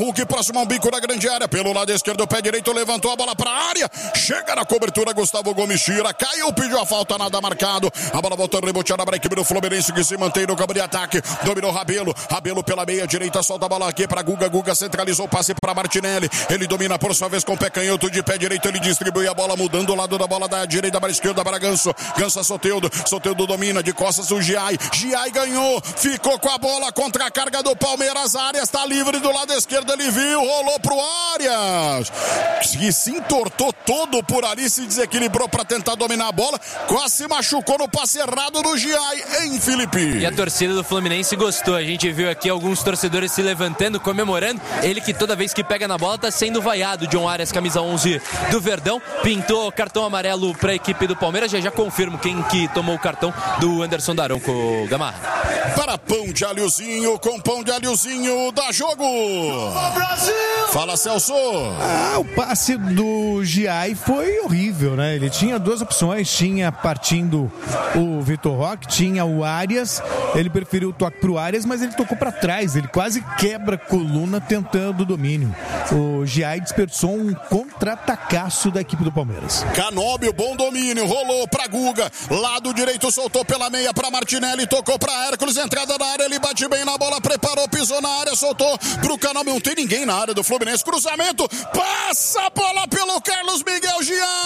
Hulk próximo ao bico da grande área, pelo lado esquerdo, pé direito, levantou a bola para a área, chega na cobertura, Gustavo Gomes tira, caiu, pediu a falta, nada marcado, a bola voltou reboteada para a equipe do Fluminense que se mantém no campo de ataque, dominou Rabelo pela meia direita, solta a bola aqui para Guga centralizou o passe para Martinelli, ele domina por sua vez com o pé canhoto, de pé direito ele distribui a bola, mudando o lado da bola da direita para a esquerda para Ganso a Soteldo domina de costas o Giai ganhou, ficou com a bola contra a carga do Palmeiras, a área está livre do lado esquerdo, ele viu, rolou pro Arias, que se entortou todo por ali, se desequilibrou para tentar dominar a bola, quase se machucou no passe errado do Giai, hein, Felipe? E a torcida do Fluminense gostou, a gente viu aqui alguns torcedores se levantando, comemorando, ele que toda vez que pega na bola tá sendo vaiado. John Arias, camisa 11 do Verdão, pintou cartão amarelo para a equipe do Palmeiras, já confirmo quem que tomou o cartão do Anderson Daronco, Gamarra. Para pão de alhozinho, com pão de alhozinho, dá jogo! Fala, Celso! O passe do Giai foi horrível, né? Ele tinha duas opções, tinha partindo o Vitor Roque, tinha o Arias, ele preferiu o toque pro Arias, mas ele tocou para trás, ele quase quebra a coluna tentando o domínio. O Giai desperdiçou um contra-atacaço da equipe do Palmeiras. Canóbio, bom domínio, rolou pra Guga, lado direito soltou pela meia pra Martinelli, tocou pra Hércules, entrada na área, ele bate bem na bola, preparou, pisou na área, soltou pro Canóbio, não tem ninguém na área do Fluminense, cruzamento, passa a bola pelo Carlos Miguel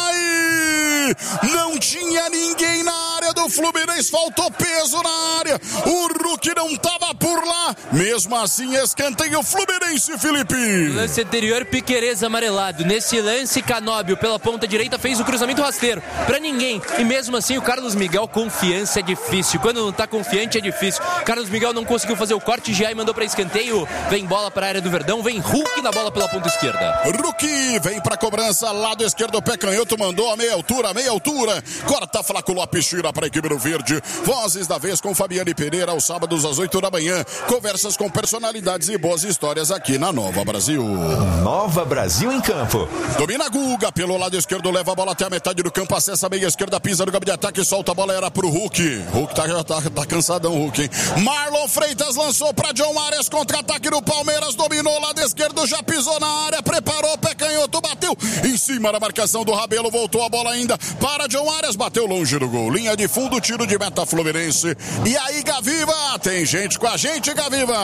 Giai, não tinha ninguém na área do Fluminense, faltou peso na área, o Hulk não tava por lá, mesmo assim escanteio Fluminense, Felipe. Lance anterior, Piquerez amarelado, nesse lance Canóbio pela ponta direita fez o cruzamento rasteiro pra ninguém, e mesmo assim o Carlos Miguel, confiança é difícil, quando não tá confiante é difícil, Carlos Miguel não conseguiu fazer o corte, Giai mandou pra escanteio, vem bola pra área do Verdão, vem Hulk na bola pela ponta esquerda. Hulk vem pra cobrança, lado esquerdo, pé canhoto, mandou a meia altura, corta Flaco Lopes, tira pra equipe do Verde, vozes da vez com Fabiane Pereira, aos sábados às 8 da manhã, conversas com personalidades e boas histórias aqui na Nova Brasil. Nova Brasil em campo. Domina Guga, pelo lado esquerdo, leva a bola até a metade do campo, acessa a meia esquerda, pisa no campo de ataque, solta a bola, era pro Hulk. Hulk tá cansadão, Hulk, hein? Marlon Freitas lançou pra John Arias, contra-ataque do Palmeiras, dominou lado esquerdo, já pisou na área, preparou, pé canhoto, bateu em cima da marcação do Rabelo, voltou a bola ainda para John Arias, bateu longe do gol, linha de fundo, tiro de meta Fluminense. E aí, Gaviva, tem gente com a gente, Gaviva.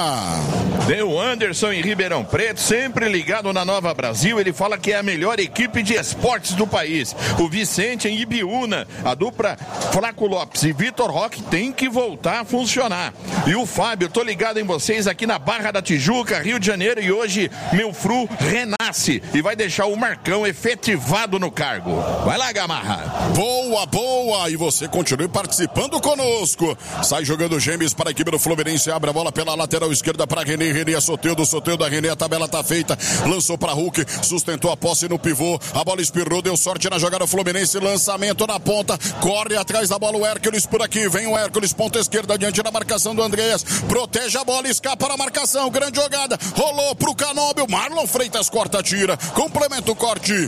Deu Anderson em Ribeirão Preto, sempre ligado na Nova Brasil, ele fala que é a melhor equipe de esportes do país. O Vicente em Ibiúna, a dupla Flaco Lopes e Vitor Roque tem que voltar a funcionar. E o Fábio, tô ligado em vocês aqui na Barra da Tijuca, Rio de Janeiro, e hoje meu Fru renasce e vai deixar o Marcão efetivado no cargo. Vai lá, Gamarra. Boa, e você continue participando conosco. Sai jogando Gêmeos para a equipe do Fluminense, abre a bola pela lateral esquerda para René a Soteldo a René, a tabela tá feita, lançou para Hulk, sustentou a posse no pivô, a bola espirrou, deu sorte na jogada Fluminense, lançamento na ponta, corre atrás da bola o Hércules por aqui, vem o Hércules, ponta esquerda diante da marcação do Andreas, protege a bola, escapa na marcação, grande jogada, rolou pro Canóbio, Marlon Freitas corta, tira, complementa o corte.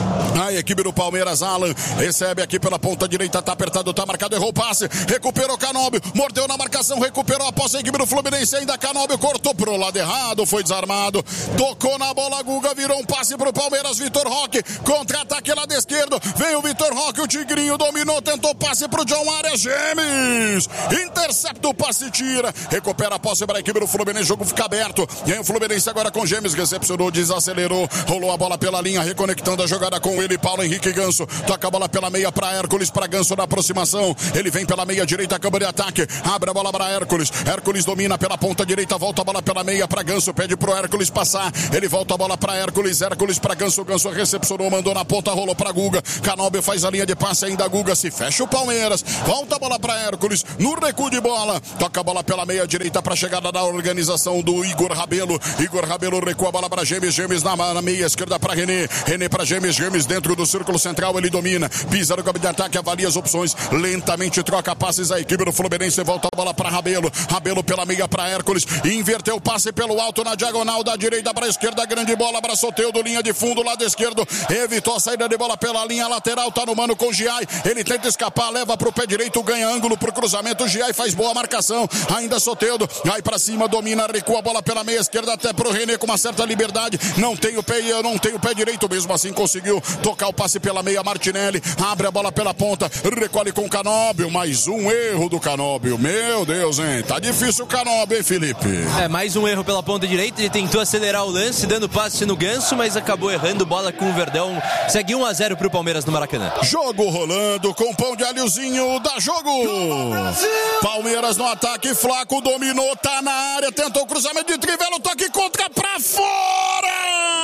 A equipe do Palmeiras, Alan, recebe aqui pela ponta direita, tá apertado, tá marcado, errou o passe, recuperou Canóbio, mordeu na marcação, recuperou a posse, a equipe do Fluminense, ainda Canóbio cortou pro lado errado, foi desarmado, tocou na bola, Guga virou um passe pro Palmeiras, Vitor Roque, contra-ataque lado esquerdo, vem o Vitor Roque, o Tigrinho dominou, tentou passe pro John Arias, Gêmeos, intercepta o passe, tira, recupera a posse para a equipe do Fluminense, jogo fica aberto, e aí o Fluminense agora com Gêmeos, recepcionou, desacelerou, rolou a bola pela linha, reconectando a jogada com ele, Paulo Henrique Ganso, toca a bola pela meia para Hércules, para Ganso na aproximação, ele vem pela meia direita, campo de ataque, abre a bola para Hércules, Hércules domina pela ponta direita, volta a bola pela meia para Ganso, pede pro Hércules passar, ele volta a bola para Hércules para Ganso, Ganso recepcionou, mandou na ponta, rolou para Guga, Canóbio faz a linha de passe, ainda Guga, se fecha o Palmeiras, volta a bola para Hércules, no recuo de bola, toca a bola pela meia direita para chegada da organização do Igor Rabelo recua a bola para Gêmeos na meia esquerda para René para Gêmeos dentro do círculo central, ele domina, pisa no campo de ataque, avalia as opções, lentamente troca passes, a equipe do Fluminense volta a bola para Rabelo pela meia para Hércules, inverteu o passe pelo alto na diagonal da direita para a esquerda, grande bola para Soteldo, linha de fundo, lado esquerdo, evitou a saída de bola pela linha lateral, tá no mano com o Giai, ele tenta escapar, leva pro pé direito, ganha ângulo pro cruzamento, o Giai faz boa marcação, ainda Soteldo, vai para cima, domina, recua a bola pela meia esquerda até pro René com uma certa liberdade, não tem o pé direito, mesmo assim conseguiu tocar o passe pela meia, Martinelli, abre a bola pela ponta, recolhe com o Canóbio, mais um erro do Canóbio, meu Deus, hein, tá difícil o Canóbio, hein, Felipe? Mais um erro pela ponta direita, ele tentou acelerar o lance, dando passe no Ganso, mas acabou errando, bola com o Verdão, segue 1-0 pro Palmeiras no Maracanã. Jogo rolando com pão de alhozinho, dá jogo! Palmeiras no ataque, Flaco dominou, tá na área, tentou o cruzamento de Trivela, toque contra pra fora!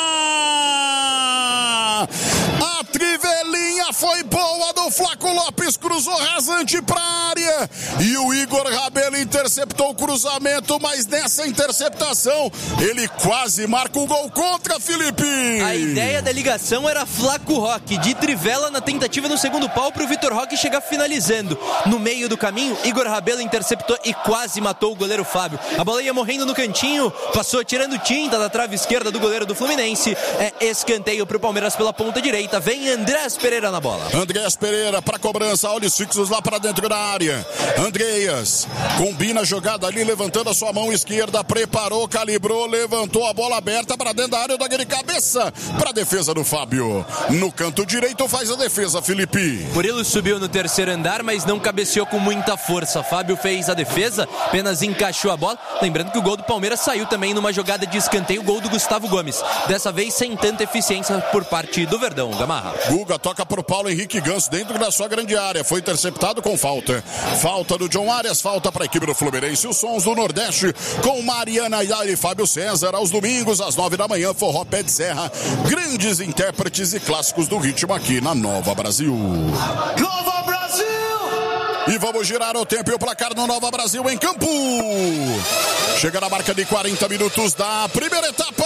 A Trivelinha foi boa do Flaco Lopes, cruzou rasante pra área e o Igor Rabelo interceptou o cruzamento, mas nessa interceptação ele quase marca um gol contra, Felipe. A ideia da ligação era Flaco Roque, de Trivela na tentativa no segundo pau pro Vitor Roque chegar finalizando. No meio do caminho, Igor Rabelo interceptou e quase matou o goleiro Fábio. A bola ia morrendo no cantinho, passou tirando tinta da trave esquerda do goleiro do Fluminense. É escanteio pro Palmeiras pela ponta direita. Vem Andrés Pereira na bola. Andrés Pereira para cobrança, olhos fixos lá para dentro da área. Andreas combina a jogada ali, levantando a sua mão esquerda, preparou, calibrou, levantou a bola aberta para dentro da área, do de cabeça para a defesa do Fábio. No canto direito faz a defesa, Felipe. Murilo subiu no terceiro andar, mas não cabeceou com muita força. Fábio fez a defesa, apenas encaixou a bola. Lembrando que o gol do Palmeiras saiu também numa jogada de escanteio, gol do Gustavo Gomes. Dessa vez sem tanta eficiência por parte do Verdão. Gamarra. Guga toca para o Paulo Henrique Ganso dentro da sua grande área. Foi interceptado com falta. Falta do John Arias, falta para a equipe do Fluminense. Os sons do Nordeste com Mariana Yara e Fábio César aos domingos às 9 da manhã. Forró Pé de Serra. Grandes intérpretes e clássicos do ritmo aqui na Nova Brasil. Nova Brasil! E vamos girar o tempo e o placar no Nova Brasil em campo. Chega na marca de 40 minutos da primeira etapa.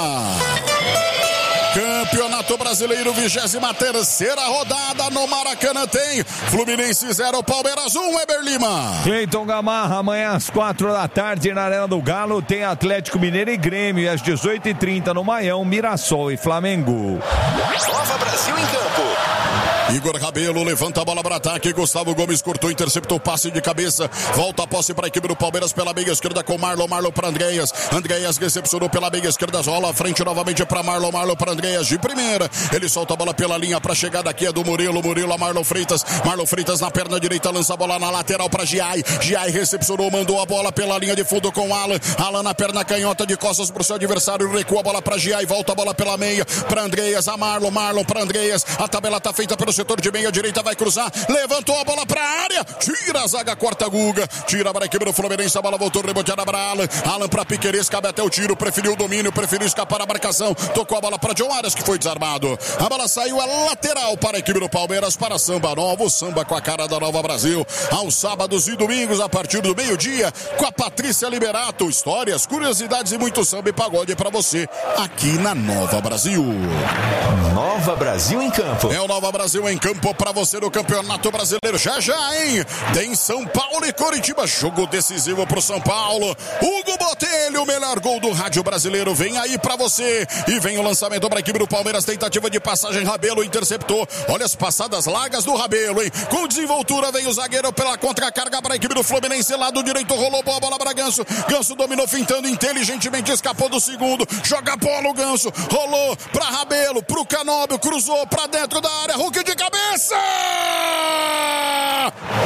Campeonato Brasileiro, 23ª rodada no Maracanã tem Fluminense 0, Palmeiras 1, Weber Lima. Cleiton Gamarra, amanhã às 4 da tarde na Arena do Galo tem Atlético Mineiro e Grêmio e às 18h30 no Maião, Mirassol e Flamengo. Nova Brasil em campo. Igor Rabelo levanta a bola para ataque, Gustavo Gomes cortou, interceptou o passe de cabeça, volta a posse para a equipe do Palmeiras pela meia esquerda com Marlon para Andreas recepcionou pela meia esquerda, rola à frente novamente para Marlon para Andreas de primeira, ele solta a bola pela linha para chegada aqui é do Murilo a Marlon Freitas na perna direita, lança a bola na lateral para Giai recepcionou, mandou a bola pela linha de fundo com Alan na perna canhota de costas para o seu adversário, recua a bola para Giai, volta a bola pela meia para Andreas, a Marlon para Andreas, a tabela tá feita pelo setor de meia direita, vai cruzar, levantou a bola pra área, tira a zaga, corta a Guga, tira para a equipe do Fluminense, a bola voltou reboteada para Alan para Piquerez, cabe até o tiro, preferiu o domínio, preferiu escapar a marcação, tocou a bola para John Arias, que foi desarmado, a bola saiu a lateral para a equipe do Palmeiras, para Samba Nova, o samba com a cara da Nova Brasil, aos sábados e domingos, a partir do meio-dia, com a Patrícia Liberato, histórias, curiosidades e muito samba e pagode para você, aqui na Nova Brasil. Nova Brasil em campo. É o Nova Brasil em campo para você no Campeonato Brasileiro. Já, hein? Tem São Paulo e Coritiba. Jogo decisivo pro São Paulo. Hugo Botelho, o melhor gol do rádio brasileiro. Vem aí para você. E vem o lançamento para a equipe do Palmeiras. Tentativa de passagem. Rabelo interceptou. Olha as passadas largas do Rabelo, hein? Com desenvoltura vem o zagueiro pela contracarga para a equipe do Fluminense. Lado direito rolou boa bola para Ganso. Ganso dominou fintando inteligentemente. Escapou do segundo. Joga a bola o Ganso. Rolou para Rabelo, pro Canóbio. Cruzou para dentro da área. Hulk de cabeça!